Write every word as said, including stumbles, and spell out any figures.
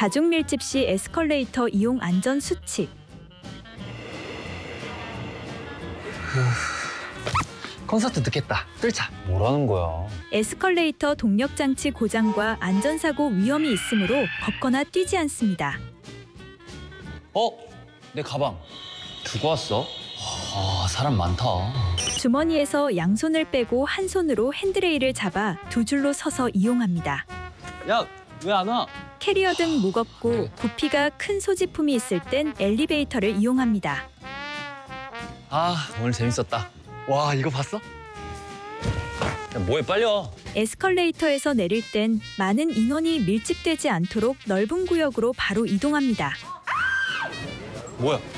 다중밀집 시 에스컬레이터 이용 안전 수칙. 콘서트 늦겠다. 뚫자. 뭐라는 거야? 에스컬레이터 동력장치 고장과 안전사고 위험이 있으므로 걷거나 뛰지 않습니다. 어? 내 가방. 두고 왔어? 아, 사람 많다. 주머니에서 양손을 빼고 한 손으로 핸드레일을 잡아 두 줄로 서서 이용합니다. 야, 왜 안 와? 캐리어 등 무겁고 부피가 큰 소지품이 있을 땐 엘리베이터를 이용합니다. 아, 오늘 재밌었다. 와, 이거 봤어? 야, 뭐해, 빨리 와. 에스컬레이터에서 내릴 땐 많은 인원이 밀집되지 않도록 넓은 구역으로 바로 이동합니다. 뭐야?